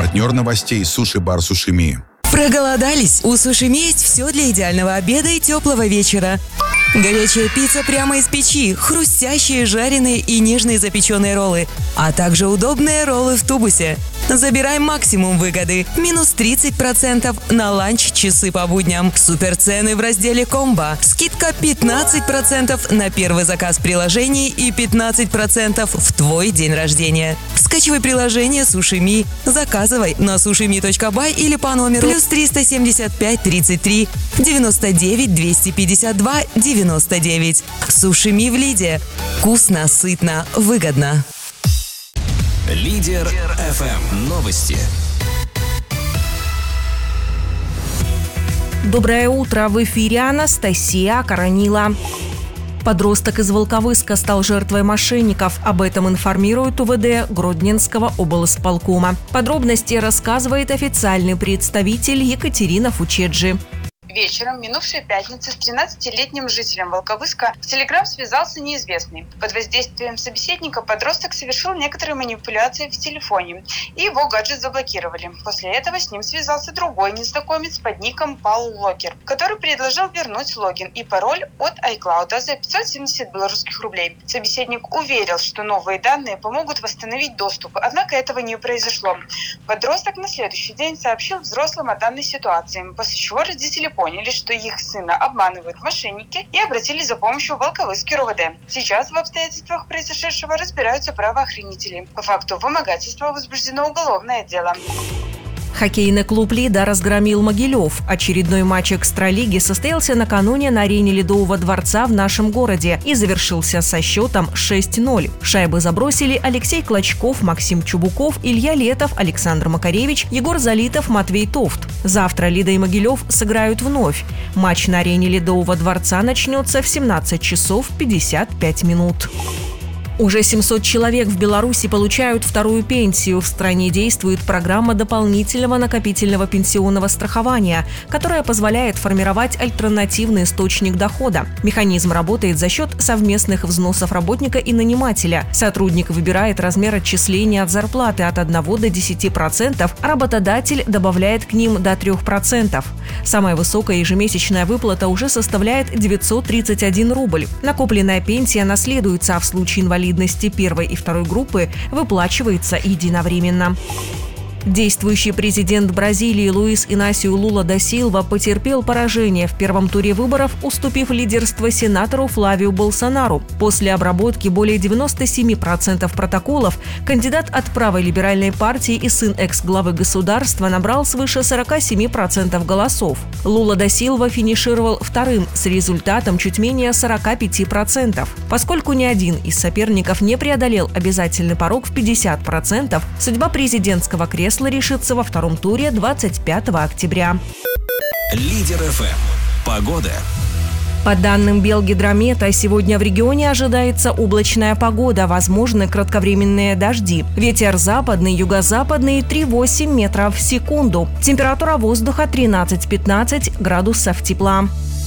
Партнер новостей «Суши-бар Сушими». Проголодались? У Сушими есть все для идеального обеда и теплого вечера. Горячая пицца прямо из печи, хрустящие, жареные и нежные запеченные роллы, а также удобные роллы в тубусе. Забирай максимум выгоды. Минус 30% на ланч, часы по будням. Суперцены в разделе «Комбо». Скидка 15% на первый заказ в приложении и 15% в твой день рождения. Скачивай приложение Сушими. Заказывай на sushimi.by или по номеру +375 33 99 252 99. Сушими в Лиде. Вкусно, сытно, выгодно. Лидер ФМ. Новости. Доброе утро. В эфире Анастасия Коронила. Подросток из Волковыска стал жертвой мошенников. Об этом информирует УВД Гродненского облсполкома. Подробности рассказывает официальный представитель Екатерина Фучеджи. Вечером минувшей пятницы с 13-летним жителем Волковыска в Телеграм связался неизвестный. Под воздействием собеседника подросток совершил некоторые манипуляции в телефоне, и его гаджет заблокировали. После этого с ним связался другой незнакомец под ником Паул Локер, который предложил вернуть логин и пароль от iCloud за 570 белорусских рублей. Собеседник уверил, что новые данные помогут восстановить доступ, однако этого не произошло. Подросток на следующий день сообщил взрослым о данной ситуации, после чего родители поняли, что их сына обманывают мошенники, и обратились за помощью в Волковыский РОВД. Сейчас в обстоятельствах произошедшего разбираются правоохранители. По факту вымогательства возбуждено уголовное дело. Хоккейный клуб «Лида» разгромил Могилев. Очередной матч экстралиги состоялся накануне на арене Ледового дворца в нашем городе и завершился со счетом 6-0. Шайбы забросили Алексей Клочков, Максим Чубуков, Илья Летов, Александр Макаревич, Егор Залитов, Матвей Тофт. Завтра «Лида» и Могилев сыграют вновь. Матч на арене Ледового дворца начнется в 17 часов 55 минут. Уже 700 человек в Беларуси получают вторую пенсию. В стране действует программа дополнительного накопительного пенсионного страхования, которая позволяет формировать альтернативный источник дохода. Механизм работает за счет совместных взносов работника и нанимателя. Сотрудник выбирает размер отчисления от зарплаты от 1 до 10%, а работодатель добавляет к ним до 3%. Самая высокая ежемесячная выплата уже составляет 931 рубль. Накопленная пенсия наследуется, а в случае инвалидности первой и второй группы выплачивается единовременно. Действующий президент Бразилии Луис Инасиу Лула да Силва потерпел поражение в первом туре выборов, уступив лидерство сенатору Флавиу Болсонару. После обработки более 97% протоколов кандидат от правой либеральной партии и сын экс-главы государства набрал свыше 47% голосов. Лула да Силва финишировал вторым с результатом чуть менее 45%. Поскольку ни один из соперников не преодолел обязательный порог в 50%, судьба президентского кресла решится во втором туре 25 октября. Лидер ФМ. Погода. По данным Белгидромета, сегодня в регионе ожидается облачная погода, возможны кратковременные дожди. Ветер западный, юго-западный 3,8 метров в секунду. Температура воздуха 13-15 градусов тепла.